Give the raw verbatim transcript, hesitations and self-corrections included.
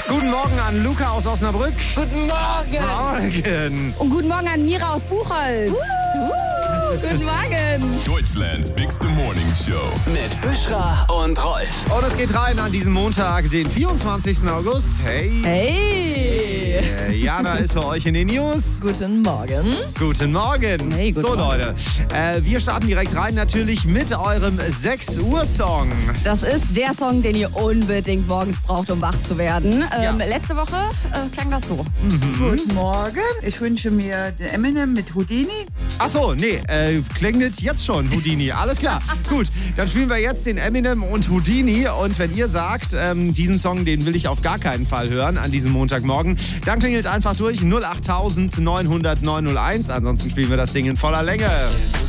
Guten Morgen an Luca aus Osnabrück. Guten Morgen. Morgen. Und guten Morgen an Mira aus Buchholz. Uh, guten Morgen. Deutschlands Big Morning Show. Mit Büschra und Rolf. Und es geht rein an diesem Montag, den vierundzwanzigsten August. Hey. Hey. Äh, Jana ist für euch in den News. Guten Morgen. Guten Morgen. Hey, guten so, Morgen. Leute, äh, wir starten direkt rein natürlich mit eurem sechs Uhr Song. Das ist der Song, den ihr unbedingt morgens braucht, um wach zu werden. Ähm, Ja. Letzte Woche äh, klang das so. Guten Morgen. Ich wünsche mir den Eminem mit Houdini. Ach so, nee, äh, klingelt jetzt schon Houdini. Alles klar. Gut, dann spielen wir jetzt den Eminem und Houdini. Und wenn ihr sagt, ähm, diesen Song, den will ich auf gar keinen Fall hören an diesem Montagmorgen, dann klingelt einfach durch null acht neunhundert neunhundert neunhunderteins. Ansonsten spielen wir das Ding in voller Länge.